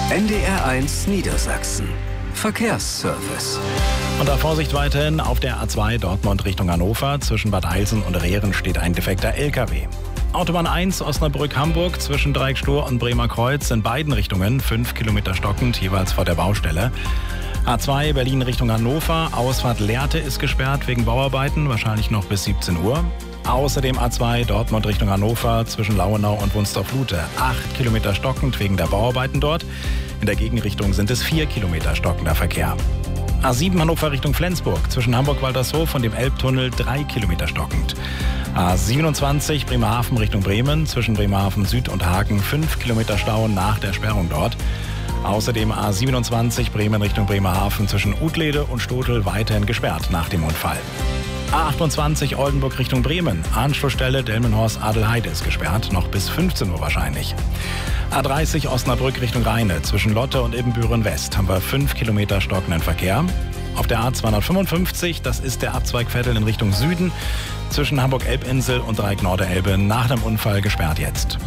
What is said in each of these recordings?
NDR1 Niedersachsen. Verkehrsservice. Und da Vorsicht weiterhin auf der A2 Dortmund Richtung Hannover. Zwischen Bad Eilsen und Rehren steht ein defekter LKW. Autobahn 1 Osnabrück-Hamburg zwischen Dreieckstor und Bremer Kreuz in beiden Richtungen 5 Kilometer stockend, jeweils vor der Baustelle. A2 Berlin Richtung Hannover, Ausfahrt Lehrte ist gesperrt wegen Bauarbeiten, wahrscheinlich noch bis 17 Uhr. Außerdem A2 Dortmund Richtung Hannover zwischen Lauenau und Wunstorf-Lute. 8 Kilometer stockend wegen der Bauarbeiten dort. In der Gegenrichtung sind es 4 Kilometer stockender Verkehr. A7 Hannover Richtung Flensburg zwischen Hamburg-Waltershof und dem Elbtunnel 3 Kilometer stockend. A27 Bremerhaven Richtung Bremen zwischen Bremerhaven Süd und Hagen 5 Kilometer Stau nach der Sperrung dort. Außerdem A27 Bremen Richtung Bremerhaven zwischen Utlede und Stotel weiterhin gesperrt nach dem Unfall. A28 Oldenburg Richtung Bremen. Anschlussstelle Delmenhorst-Adelheide ist gesperrt, noch bis 15 Uhr wahrscheinlich. A30 Osnabrück Richtung Rheine. Zwischen Lotte und Ibbenbüren West haben wir 5 Kilometer stockenden Verkehr. Auf der A255, das ist der Abzweig Vettel in Richtung Süden, zwischen Hamburg-Elbinsel und Dreieck Norderelbe nach dem Unfall gesperrt jetzt.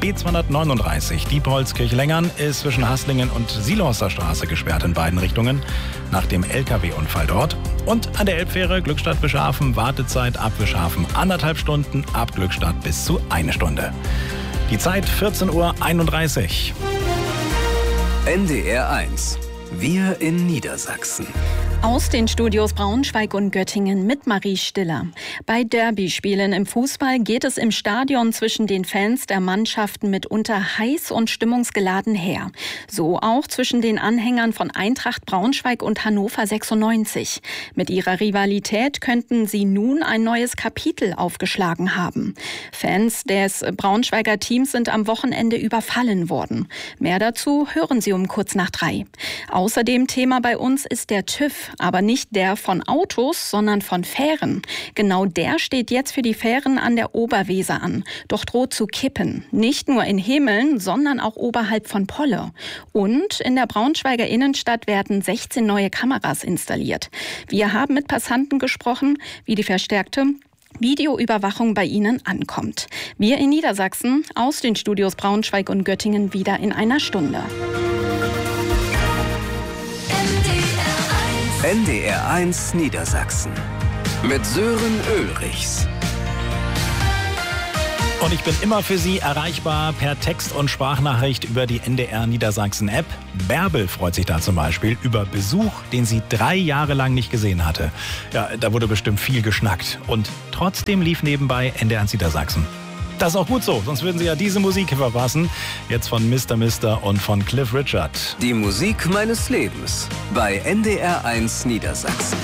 B239 Diepholz-Kirchlengern ist zwischen Haslingen und Sielhorster Straße gesperrt in beiden Richtungen nach dem LKW-Unfall dort. Und an der Elbfähre Glückstadt-Bischhafen Wartezeit ab Bischhafen 1,5 Stunden, ab Glückstadt bis zu 1 Stunde. Die Zeit 14:31 Uhr. NDR1. Wir in Niedersachsen. Aus den Studios Braunschweig und Göttingen mit Marie Stiller. Bei Derby-Spielen im Fußball geht es im Stadion zwischen den Fans der Mannschaften mitunter heiß und stimmungsgeladen her. So auch zwischen den Anhängern von Eintracht Braunschweig und Hannover 96. Mit ihrer Rivalität könnten sie nun ein neues Kapitel aufgeschlagen haben. Fans des Braunschweiger Teams sind am Wochenende überfallen worden. Mehr dazu hören Sie um kurz nach 3. Außerdem Thema bei uns ist der TÜV. Aber nicht der von Autos, sondern von Fähren. Genau der steht jetzt für die Fähren an der Oberweser an. Doch droht zu kippen. Nicht nur in Hemeln, sondern auch oberhalb von Polle. Und in der Braunschweiger Innenstadt werden 16 neue Kameras installiert. Wir haben mit Passanten gesprochen, wie die verstärkte Videoüberwachung bei ihnen ankommt. Wir in Niedersachsen aus den Studios Braunschweig und Göttingen wieder in einer Stunde. NDR1 Niedersachsen mit Sören Ulrichs. Und ich bin immer für Sie erreichbar per Text- und Sprachnachricht über die NDR Niedersachsen App. Bärbel freut sich da zum Beispiel über Besuch, den sie 3 Jahre lang nicht gesehen hatte. Ja, da wurde bestimmt viel geschnackt. Und trotzdem lief nebenbei NDR Niedersachsen. Das ist auch gut so, sonst würden Sie ja diese Musik verpassen. Jetzt von Mr. Mister und von Cliff Richard. Die Musik meines Lebens bei NDR1 Niedersachsen.